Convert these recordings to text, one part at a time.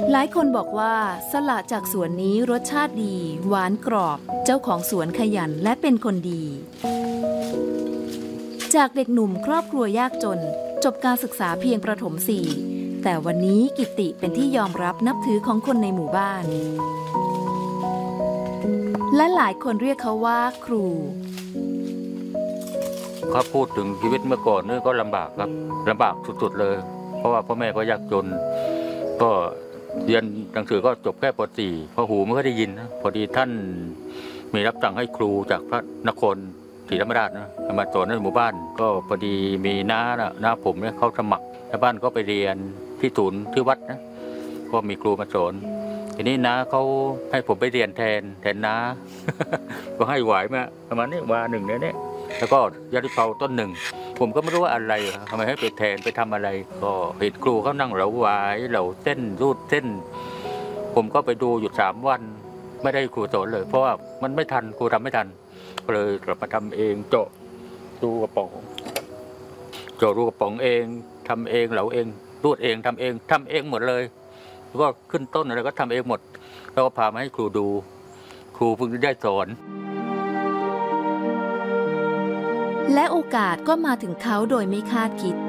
หลายคนบอกว่าสละจากสวนนี้รสชาติดีหวานกรอบเจ้าของสวนขยันและเป็นคนดีจากเด็กหนุ่มครอบครัวยากจนจบการศึกษาเพียงประถม 4แต่วันนี้กิตติเป็นที่ยอมรับนับถือของคนในหมู่บ้านและหลายคนเรียกเขาว่าครูเขาพูดถึงชีวิตเมื่อก่อนนี่ก็ลำบากครับลำบากสุดๆเลยเพราะว่าพ่อแม่ก็ยากจนก็เรียนหนังสือก็จบแค่ป .4 เพราะหูไม่ค่อยได้ยินนะพอดีท่านมีรับสั่งให้ครูจากพระนครศรีธรรมราชนะมาสอนในหมู่บ้านก็พอดีมีน้าผมเนี่ยเขาสมัครชาวบ้านก็ไปเรียนที่ศูนย์ที่วัดนะก็มีครูมาสอนทีนี้น้าเขาให้ผมไปเรียนแทนน้า ก็ให้ไหวมาประมาณนี้วาหนึ่งเนี่ยแล้วก็ยาลิเผาต้นหนึ่งผมก็ไม่รู้ว่าอะไรทำไมให้ไปแทนไปทำอะไรก็เห็นครูเขานั่งเหลาหวายเหลาเส้นรูดเส้นผมก็ไปดูอยู่3 วันไม่ได้ครูสอนเลยเพราะว่ามันไม่ทันครูทำไม่ทันก็เลยกลับมาทำเองเจาะรูกระป๋องเองทำเองเหลาเองรูดเองทำเองหมดเลยก็ขึ้นต้นอะไรก็ทำเองหมดแล้วก็พามาให้ครูดูครูเพิ่งได้สอนและโอกาสก็มาถึงเขาโดยไม่คาดคิด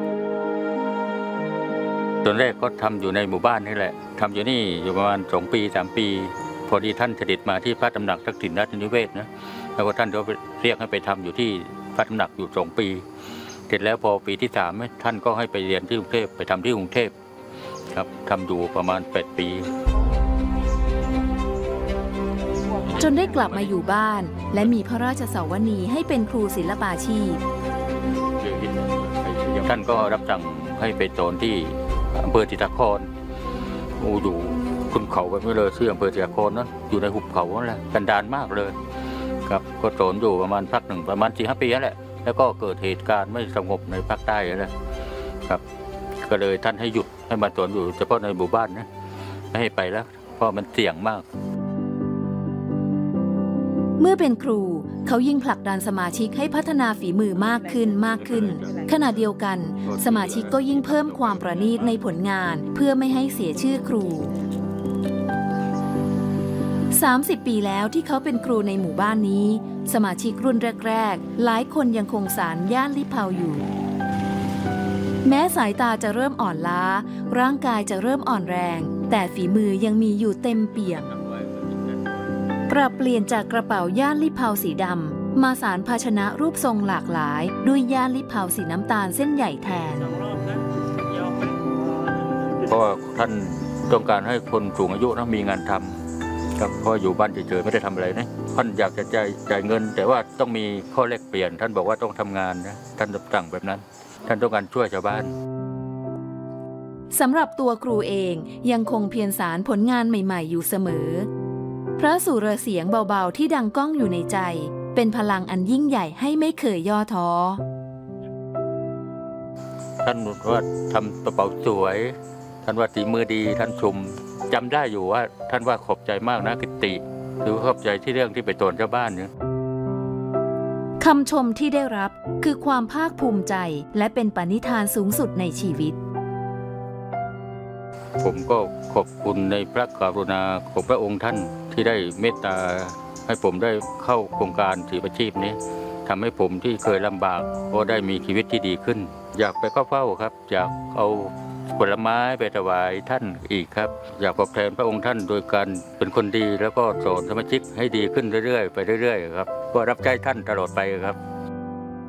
ตอนแรกก็ทำอยู่ในหมู่บ้านนี่แหละทำอยู่นี่อยู่ประมาณ2 ปี 3 ปีพอดีท่านเสด็จมาที่พระตำหนักทักษิณราชนิเวศนะแล้วก็ท่านก็เรียกให้ไปทำอยู่ที่พระตำหนักอยู่2 ปีเสร็จแล้วพอปีที่3ท่านก็ให้ไปเรียนที่กรุงเทพไปทำที่กรุงเทพครับทำอยู่ประมาณ8 ปีจนได้กลับมาอยู่บ้านและมีพระราชสวนีให้เป็นครูศิลปาชีพท่านก็รับสั่งให้ไปสอนที่อำเภอทิตาครอยู่ขึ้นเขาไปไม่เลยที่อำเภอทิตาครนะอยู่ในหุบเขานั่นแหละกันดารมากเลยครับก็สอนอยู่ประมาณพักหนึ่งประมาณ4-5 ปีนั่นแหละแล้วก็เกิดเหตุการณ์ไม่สงบในภาคใต้นั่นแหละครับก็เลยท่านให้หยุดให้มาสอนอยู่เฉพาะในหมู่บ้านนะไม่ให้ไปแล้วเพราะมันเสี่ยงมากเมื่อเป็นครูเขายิ่งผลักดันสมาชิกให้พัฒนาฝีมือมากขึ้นขณะเดียวกันสมาชิกก็ยิ่งเพิ่มความประณีตในผลงานเพื่อไม่ให้เสียชื่อครู30 ปีแล้วที่เขาเป็นครูในหมู่บ้านนี้สมาชิกรุ่นแรกๆหลายคนยังคงสานย่านลิเผาอยู่แม้สายตาจะเริ่มอ่อนล้าร่างกายจะเริ่มอ่อนแรงแต่ฝีมือยังมีอยู่เต็มเปี่ยมปรับเปลี่ยนจากกระเป๋าย่านลิเผาสีดำมาสานภาชนะรูปทรงหลากหลายด้วยย่านลิเผาสีน้ำตาลเส้นใหญ่แทนเพราะท่านต้องการให้คนสูงอายุมีงานทำครับเพราะอยู่บ้านเฉยๆไม่ได้ทำอะไรนะท่านอยากจะจ่ายเงินแต่ว่าต้องมีข้อแลกเปลี่ยนท่านบอกว่าต้องทำงานนะท่านสั่งแบบนั้นท่านต้องการช่วยชาวบ้านสำหรับตัวครูเองยังคงเพียรสานผลงานใหม่ๆอยู่เสมอพระสุรเสียงเบาๆที่ดังก้องอยู่ในใจเป็นพลังอันยิ่งใหญ่ให้ไม่เคยย่อท้อท่านว่าทำกระเป๋าสวยท่านว่าฝีมือดีท่านชมจำได้อยู่ว่าท่านว่าขอบใจมากนะกิตติหรือขอบใจที่เรื่องที่ไปสอนชาวบ้านเนี่ยคำชมที่ได้รับคือความภาคภูมิใจและเป็นปณิธานสูงสุดในชีวิตผมก็ขอบคุณในพระกรุณาของพระองค์ท่านที่ได้เมตตาให้ผมได้เข้าโครงการศิลปาชีพนี้ทำให้ผมที่เคยลำบากก็ได้มีชีวิตที่ดีขึ้นอยากไปเข้าเฝ้าครับอยากเอาผลไม้ไปถวายท่านอีกครับอยากตอบแทนพระองค์ท่านโดยการเป็นคนดีแล้วก็สอนสมาชิกให้ดีขึ้นเรื่อยๆไปเรื่อยๆครับก็รับใช้ท่านตลอดไปครับ